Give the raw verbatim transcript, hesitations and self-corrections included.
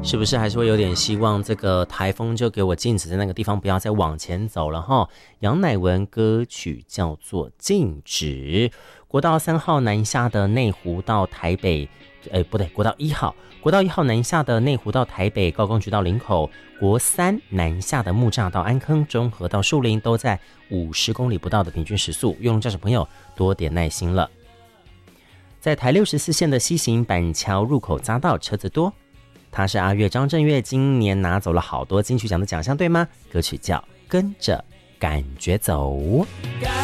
是不是还是会有点希望这个台风就给我禁止在那个地方不要再往前走了哈？杨乃文歌曲叫做《禁止》。国道三号南下的内湖到台北，哎不对，国道一号，国道一号南下的内湖到台北，高工局到林口，国三南下的木栅到安坑，中和到树林，都在五十公里不到的平均时速，用路驾驶朋友多点耐心了。在台六十四线的西行板桥入口匝道车子多。他是阿月张震岳，今年拿走了好多金曲奖的奖项，对吗？歌曲叫《跟着感觉走》。